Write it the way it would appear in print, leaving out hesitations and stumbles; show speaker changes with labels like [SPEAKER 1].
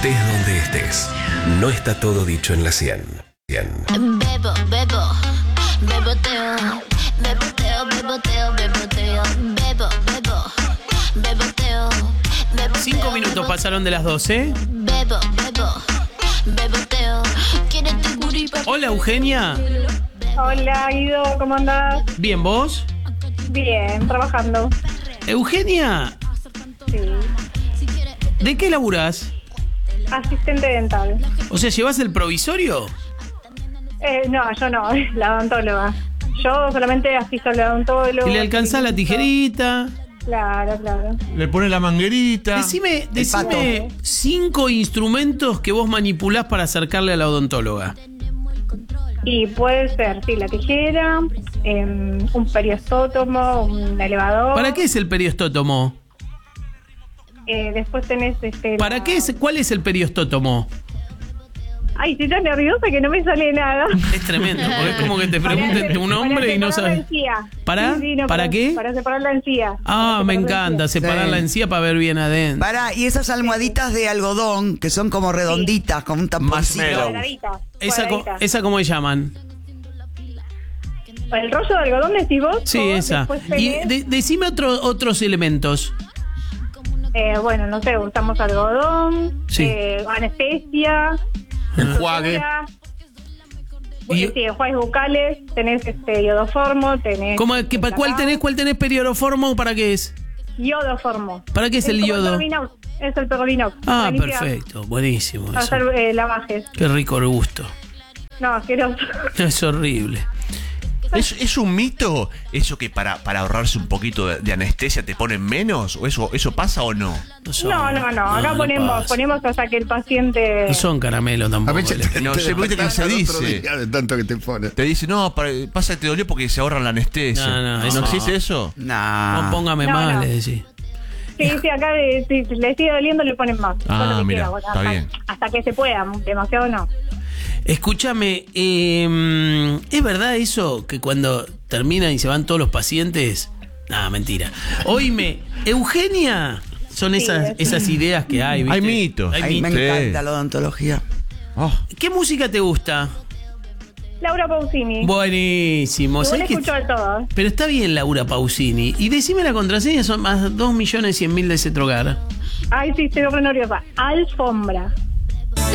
[SPEAKER 1] Estés donde estés, no está todo dicho en la 100.
[SPEAKER 2] Bebo, beboteo, beboteo, beboteo.
[SPEAKER 3] 5 minutos pasaron de las 12.
[SPEAKER 2] Beboteo.
[SPEAKER 3] Hola, Eugenia.
[SPEAKER 4] Hola, Guido, ¿cómo andás?
[SPEAKER 3] Bien, ¿vos?
[SPEAKER 4] Bien, trabajando.
[SPEAKER 3] Eugenia,
[SPEAKER 4] Sí.
[SPEAKER 3] ¿de qué laburás?
[SPEAKER 4] Asistente dental.
[SPEAKER 3] O sea, ¿llevas el provisorio?
[SPEAKER 4] No, yo no, la odontóloga. Yo solamente asisto al odontólogo.
[SPEAKER 3] ¿Y le alcanzás la tijerita?
[SPEAKER 4] Claro.
[SPEAKER 5] Le pone la manguerita.
[SPEAKER 3] Decime 5 instrumentos que vos manipulás para acercarle a la odontóloga.
[SPEAKER 4] Y puede ser, sí, la tijera, un periostótomo, un elevador.
[SPEAKER 3] ¿Para qué es el periostótomo?
[SPEAKER 4] Después tenés
[SPEAKER 3] ¿Para qué es? ¿Cuál es el periostótomo?
[SPEAKER 4] Ay, estoy tan nerviosa que no me sale nada.
[SPEAKER 3] Es tremendo, porque es como que te pregunten tu nombre y no sabes. ¿Para?
[SPEAKER 4] Sí, no,
[SPEAKER 3] ¿Para qué?
[SPEAKER 4] Para separar la encía.
[SPEAKER 3] Ah, me encanta, separar
[SPEAKER 6] Sí.
[SPEAKER 3] la encía para ver bien adentro.
[SPEAKER 6] Y esas almohaditas de algodón que son como redonditas, como un tamponcito.
[SPEAKER 5] Marshmallow.
[SPEAKER 3] ¿Esa cómo se llaman?
[SPEAKER 4] El rollo de algodón decís vos.
[SPEAKER 3] Sí, esa.
[SPEAKER 4] Después
[SPEAKER 3] Y
[SPEAKER 4] tenés,
[SPEAKER 3] decime otros elementos.
[SPEAKER 4] bueno, no sé, usamos algodón,
[SPEAKER 3] Sí.
[SPEAKER 4] anestesia,
[SPEAKER 5] Enjuague.
[SPEAKER 3] Y-
[SPEAKER 4] enjuagues bucales, tenés iodoformo, tenés...
[SPEAKER 3] ¿Cuál tenés periodoformo? ¿Para qué es?
[SPEAKER 4] Iodoformo.
[SPEAKER 3] ¿Para qué es el
[SPEAKER 4] como
[SPEAKER 3] yodo?
[SPEAKER 4] Pervinox, es el Pervinox.
[SPEAKER 3] Ah,
[SPEAKER 4] para limpiar,
[SPEAKER 3] perfecto, buenísimo eso.
[SPEAKER 4] hacer lavajes.
[SPEAKER 3] Qué rico el gusto.
[SPEAKER 4] No, asqueroso.
[SPEAKER 3] Es horrible.
[SPEAKER 5] ¿Es un mito eso que para ahorrarse un poquito de anestesia te ponen menos? ¿O eso pasa o no?
[SPEAKER 4] No, acá ponemos hasta que el paciente...
[SPEAKER 3] No son caramelos
[SPEAKER 7] A
[SPEAKER 3] tampoco.
[SPEAKER 7] veces
[SPEAKER 5] No sé, viste que se dice.
[SPEAKER 7] De tanto que te pone.
[SPEAKER 5] Te dice, no, pasa que te dolió porque se ahorran la anestesia.
[SPEAKER 3] No,
[SPEAKER 5] ¿No
[SPEAKER 3] eso
[SPEAKER 5] existe eso?
[SPEAKER 3] No, póngame
[SPEAKER 4] No,
[SPEAKER 3] mal,
[SPEAKER 4] no.
[SPEAKER 3] le decís.
[SPEAKER 4] Sí, acá si le sigue doliendo le ponen más.
[SPEAKER 5] Ah,
[SPEAKER 4] Todo lo que
[SPEAKER 5] mira,
[SPEAKER 4] quiera,
[SPEAKER 5] está bien.
[SPEAKER 4] Hasta que se pueda, demasiado no.
[SPEAKER 3] Escúchame, ¿es verdad eso que cuando terminan y se van todos los pacientes? No, mentira. Oíme, Eugenia, son esas ideas que hay, ¿viste?
[SPEAKER 5] Hay mitos.
[SPEAKER 6] Ay, me
[SPEAKER 5] Sí.
[SPEAKER 6] encanta la odontología.
[SPEAKER 5] Oh,
[SPEAKER 3] ¿Qué música te gusta?
[SPEAKER 4] Laura Pausini.
[SPEAKER 3] Buenísimo.
[SPEAKER 4] Igual
[SPEAKER 3] ¿Sabés que-
[SPEAKER 4] escucho de todo.
[SPEAKER 3] Pero está bien Laura Pausini. Y decime la contraseña, son más 2.100.000 de Cetrogar.
[SPEAKER 4] Ay, sí, estoy re nerviosa. Alfombra.